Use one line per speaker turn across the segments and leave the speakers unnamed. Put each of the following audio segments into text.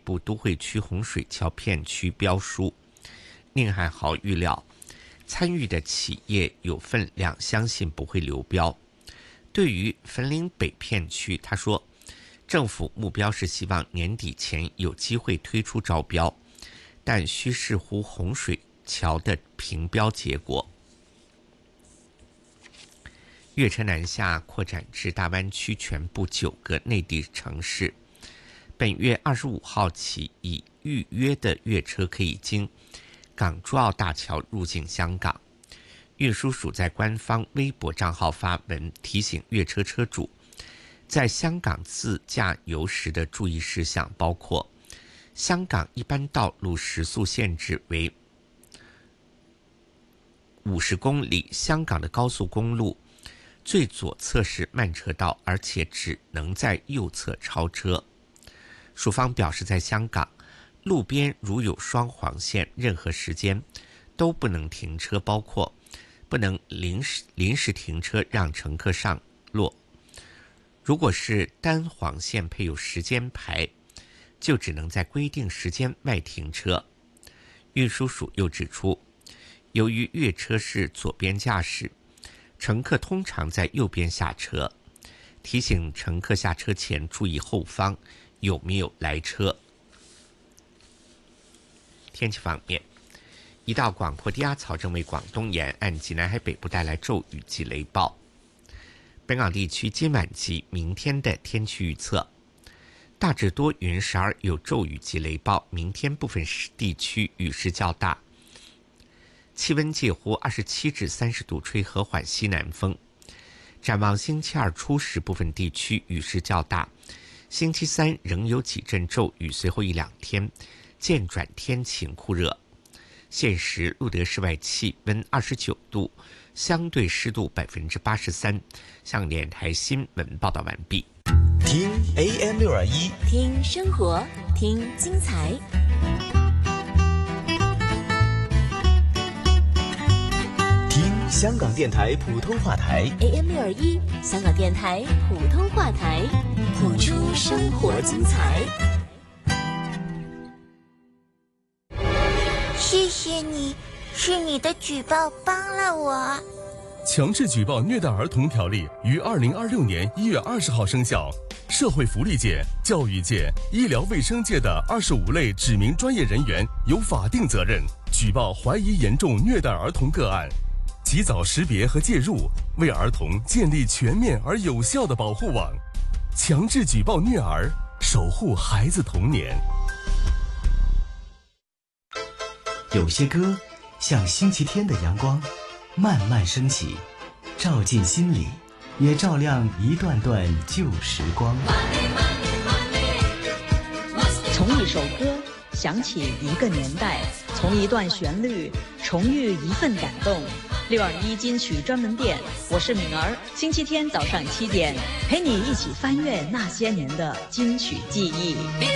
部都会区洪水桥片区标书。宁汉豪预料，参与的企业有分量，相信不会流标。对于汾岭北片区，他说，政府目标是希望年底前有机会推出招标，但需视乎洪水桥的评标结果。粤车南下扩展至大湾区全部9个内地城市。本月25号起，已预约的粤车可以经港珠澳大桥入境香港。运输署在官方微博账号发文提醒粤车车主，在香港自驾游时的注意事项包括：香港一般道路时速限制为50公里，香港的高速公路最左侧是慢车道，而且只能在右侧超车。署方表示，在香港，路边如有双黄线，任何时间都不能停车，包括不能临时停车让乘客上落。如果是单黄线配有时间牌，就只能在规定时间外停车。运输署又指出，由于粤车是左边驾驶，乘客通常在右边下车，提醒乘客下车前注意后方有没有来车。天气方面，一道广阔低压槽正为广东沿岸及南海北部带来骤雨及雷暴。本港地区今晚及明天的天气预测：大致多云，时而有骤雨及雷暴，明天部分地区雨势较大，气温介乎27至30度，吹和缓西南风。展望星期二初时，部分地区雨势较大，星期三仍有几阵骤雨，随后1-2天渐转天晴酷热。现时录得室外气温29度，相对湿度83%。向电台新闻报道完毕。
听 AM621，
听生活，听精彩。
听香港电台普通话台
AM621，香港电台普通话台，谱出生活精彩。
谢谢你，是你的举报帮了我。
强制举报虐待儿童条例于2026年1月20号生效。社会福利界、教育界、医疗卫生界的25类指明专业人员有法定责任举报怀疑严重虐待儿童个案，及早识别和介入，为儿童建立全面而有效的保护网，强制举报虐儿，守护孩子童年。
有些歌像星期天的阳光，慢慢升起，照进心里，也照亮一段段旧时光。
从一首歌想起一个年代，从一段旋律重遇一份感动。621金曲专门店，我是敏儿，星期天早上7点，陪你一起翻阅那些年的金曲记忆。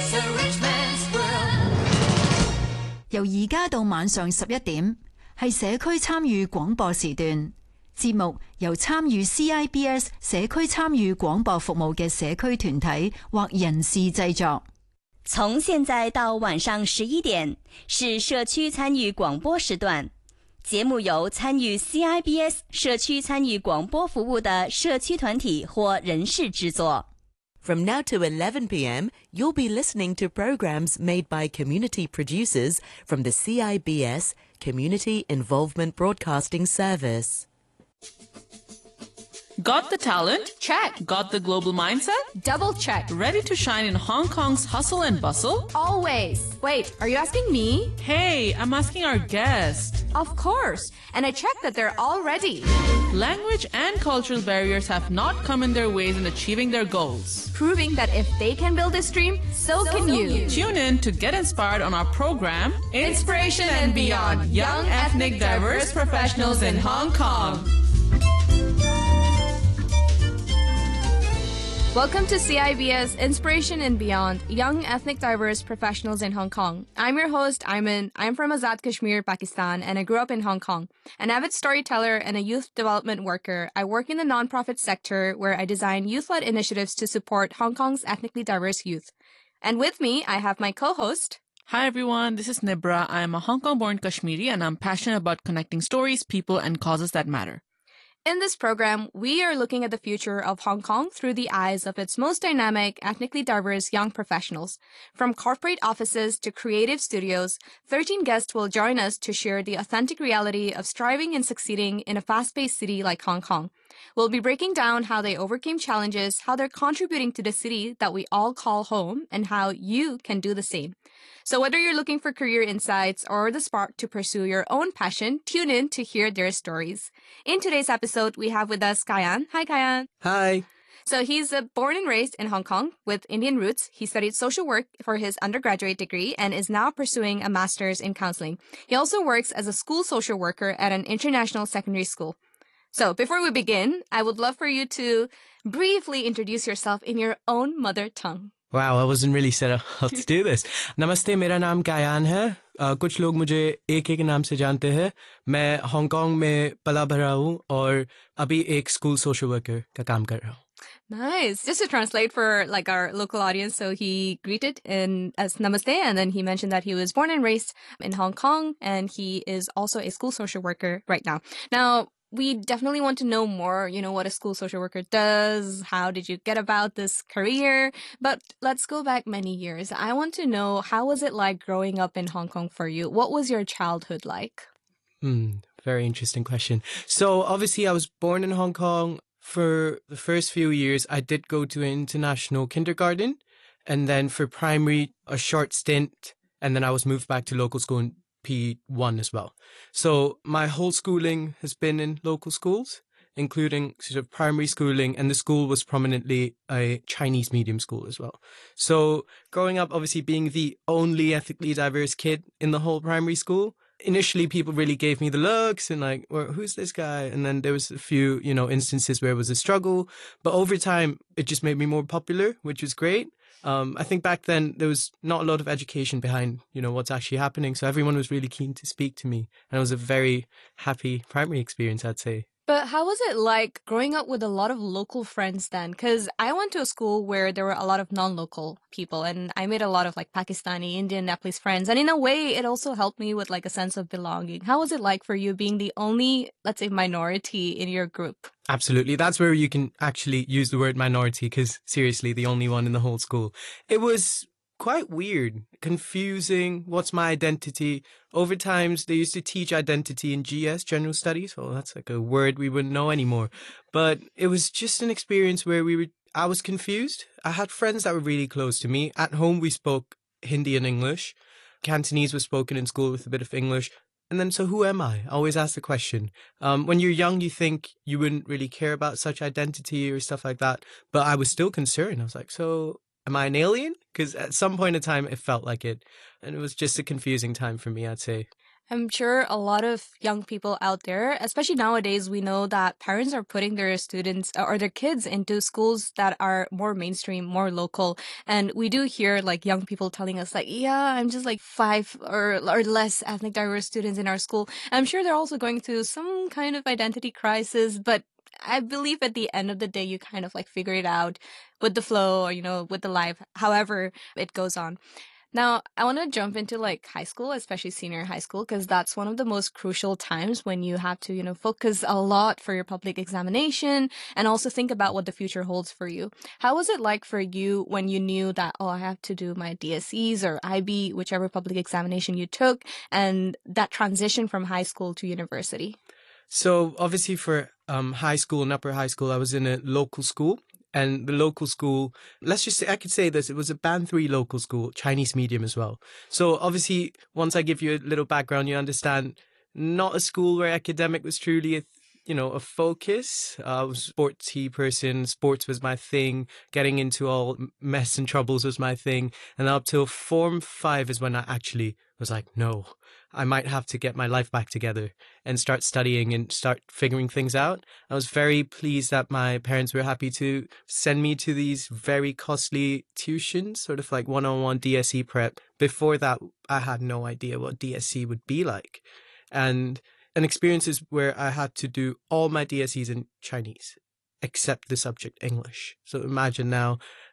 由而家到晚上11點，係社區參與廣播時段。節目由參與 CIBS 社區參與廣播服務嘅社區團體或人士製作。
從現在到晚上11點，是社區參與廣播時段。節目由參與 CIBS 社區參與廣播服務的社區團體或人士製作。
From now to 11 p.m., you'll be listening to programs made by community producers from the CIBS Community Involvement Broadcasting Service.
Got the talent? Check. Got the global mindset?
Double check.
Ready to shine in Hong Kong's hustle and bustle?
Always. Wait, are you asking me?
Hey, I'm asking our guest.
Of course. And I checked that they're all ready.
Language and cultural barriers have not come in their ways in achieving their goals.
Proving that if they can build this dream, so can you.
Tune in to get inspired on our program, Inspiration and Beyond, Young Ethnic Diverse Professionals in Hong Kong.
Welcome to CIBS Inspiration and Beyond, Young Ethnic Diverse Professionals in Hong Kong. I'm your host, Ayman. I'm from Azad Kashmir, Pakistan, and I grew up in Hong Kong. An avid storyteller and a youth development worker, I work in the nonprofit sector where I design youth-led initiatives to support Hong Kong's ethnically diverse youth. And with me, I have my co-host.
Hi everyone, this is Nibra. I'm a Hong Kong-born Kashmiri and I'm passionate about connecting stories, people, and causes that matter.
In this program, we are looking at the future of Hong Kong through the eyes of its most dynamic, ethnically diverse young professionals. From corporate offices to creative studios, 13 guests will join us to share the authentic reality of striving and succeeding in a fast-paced city like Hong Kong. We'll be breaking down how they overcame challenges, how they're contributing to the city that we all call home, and how you can do the same. So whether you're looking for career insights or the spark to pursue your own passion, tune in to hear their stories. In today's episode, we have with us Kayan. Hi, Kayan.
Hi.
So he's born and raised in Hong Kong with Indian roots. He studied social work for his undergraduate degree and is now pursuing a master's in counseling. He also works as a school social worker at an international secondary school. So before we begin, I would love for you to briefly introduce yourself in your own mother tongue.
Wow, I wasn't really set up to do this. Namaste, मेरा नाम Kayan है. कुछ लोग मुझे एक नाम से जानते हैं. मैं हांगकांग में पला भरा हूँ और अभी एक स्कूल सोशल वर्कर का काम कर रहा हूँ.
Nice. Just to translate for like our local audience, so he greeted as Namaste, and then he mentioned that he was born and raised in Hong Kong, and he is also a school social worker right now. Now, we definitely want to know more, what a school social worker does. How did you get about this career? But let's go back many years. I want to know, how was it like growing up in Hong Kong for you? What was your childhood like?
Very interesting question. So obviously I was born in Hong Kong. For the first few years, I did go to an international kindergarten. And then for primary, a short stint. And then I was moved back to local school in P1 as well. So my whole schooling has been in local schools, including sort of primary schooling, and the school was prominently a Chinese medium school as well. So growing up, obviously being the only ethnically diverse kid in the whole primary school, initially people really gave me the looks and like, well, who's this guy? And then there was a few, instances where it was a struggle, but over time it just made me more popular, which was great. I think back then there was not a lot of education behind, what's actually happening. So everyone was really keen to speak to me. And it was a very happy primary experience, I'd say.
But how was it like growing up with a lot of local friends then? Because I went to a school where there were a lot of non-local people and I made a lot of like Pakistani, Indian, Nepalese friends. And in a way, it also helped me with like a sense of belonging. How was it like for you being the only, let's say, minority in your group?
Absolutely. That's where you can actually use the word minority, because seriously, the only one in the whole school. It was quite weird, confusing. What's my identity? Over times, they used to teach identity in GS, General Studies. Well, that's like a word we wouldn't know anymore. But it was just an experience where I was confused. I had friends that were really close to me. At home, we spoke Hindi and English. Cantonese was spoken in school with a bit of English. And then, so who am I? I always ask the question. When you're young, you think you wouldn't really care about such identity or stuff like that. But I was still concerned. I was like, so am I an alien? Because at some point in time, it felt like it. And it was just a confusing time for me, I'd say.
I'm sure a lot of young people out there, especially nowadays, we know that parents are putting their students or their kids into schools that are more mainstream, more local. And we do hear like young people telling us like, yeah, I'm just like 5 or less ethnic diverse students in our school. I'm sure they're also going through some kind of identity crisis, but I believe at the end of the day, you kind of like figure it out with the flow or, with the life, however it goes on. Now, I want to jump into like high school, especially senior high school, because that's one of the most crucial times when you have to, focus a lot for your public examination and also think about what the future holds for you. How was it like for you when you knew that, I have to do my DSEs or IB, whichever public examination you took, and that transition from high school to university?
So obviously for high school and upper high school, I was in a local school. And the local school, let's just say, I could say this, it was a Band 3 local school, Chinese medium as well. So obviously, once I give you a little background, you understand, not a school where academic was truly a focus. I was a sportsy person. Sports was my thing. Getting into all mess and troubles was my thing. And up till Form 5 is when I actually was like, no, I might have to get my life back together and start studying and start figuring things out. I was very pleased that my parents were happy to send me to these very costly tuitions, sort of like one-on-one DSE prep. Before that, I had no idea what DSE would be like. And an experience is where I had to do all my DSEs in Chinese, except the subject English. So imagine now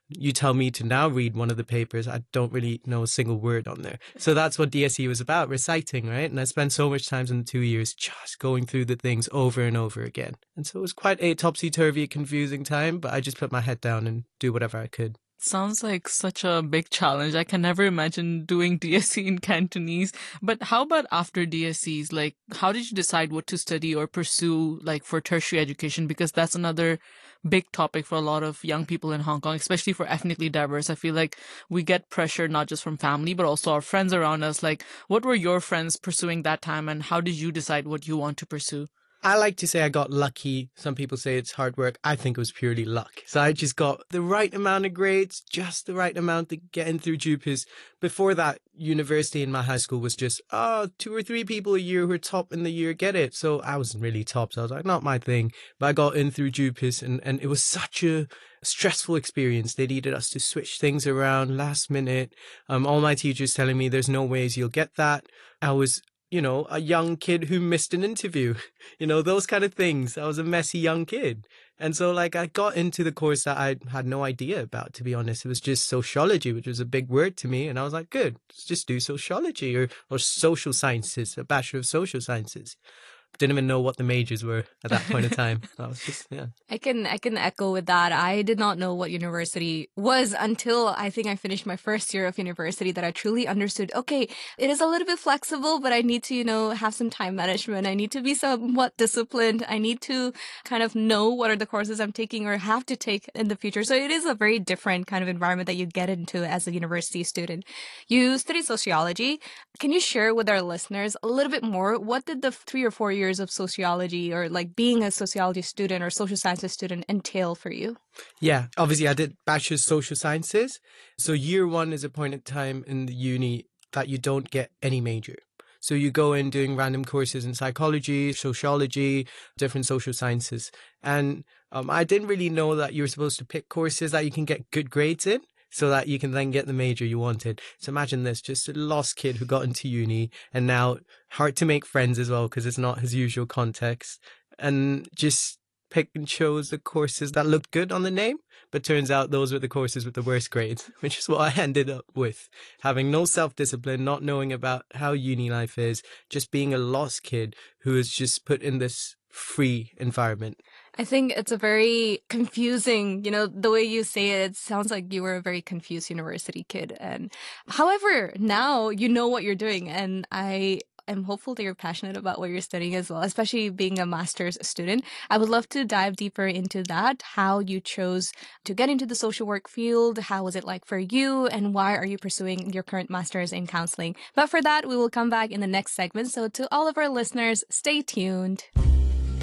You tell me to now read one of the papers, I don't really know a single word on there. So that's what DSE was about, reciting, right? And I spent so much time in the 2 years just going through the things over and over again. And so it was quite a topsy-turvy, confusing time, but I just put my head down and do whatever I could.
Sounds like such a big challenge. I can never imagine doing DSE in Cantonese. But how about after DSEs? Like, how did you decide what to study or pursue, like, for tertiary education? Because that's another big topic for a lot of young people in Hong Kong, especially for ethnically diverse. I feel like we get pressure not just from family, but also our friends around us. Like, what were your friends pursuing that time, and how did you decide what you want to pursue?
I like to say I got lucky. Some people say it's hard work. I think it was purely luck. So I just got the right amount of grades, just the right amount to get in through JUPAS. Before that, university in my high school was just, 2 or 3 people a year who are top in the year get it. So I wasn't really top. So I was like, not my thing. But I got in through JUPAS and it was such a stressful experience. They needed us to switch things around last minute. All my teachers telling me there's no ways you'll get that. I was a young kid who missed an interview, those kind of things. I was a messy young kid. And so I got into the course that I had no idea about, to be honest. It was just sociology, which was a big word to me. And I was like, good, let's just do sociology or social sciences, a Bachelor of Social Sciences. Didn't even know what the majors were at that point in time. I was just, yeah.
I can echo with that. I did not know what university was until I think I finished my first year of university that I truly understood, okay, it is a little bit flexible, but I need to, have some time management. I need to be somewhat disciplined. I need to kind of know what are the courses I'm taking or have to take in the future. So it is a very different kind of environment that you get into as a university student. You study sociology. Can you share with our listeners a little bit more? What did the 3 or 4 years of sociology or being a sociology student or social sciences student entail for you?
Yeah, obviously I did Bachelor's Social Sciences. So year 1 is a point in time in the uni that you don't get any major. So you go in doing random courses in psychology, sociology, different social sciences. And I didn't really know that you were supposed to pick courses that you can get good grades in, so that you can then get the major you wanted. So imagine this, just a lost kid who got into uni and now hard to make friends as well because it's not his usual context, and just picked and chose the courses that looked good on the name, but turns out those were the courses with the worst grades, which is what I ended up with. Having no self-discipline, not knowing about how uni life is, just being a lost kid who is just put in this free environment.
I think it's a very confusing, the way you say it sounds like you were a very confused university kid. And however, now you know what you're doing. And I am hopeful that you're passionate about what you're studying as well, especially being a master's student. I would love to dive deeper into that, how you chose to get into the social work field, how was it like for you, and why are you pursuing your current master's in counseling. But for that, we will come back in the next segment. So to all of our listeners, stay tuned.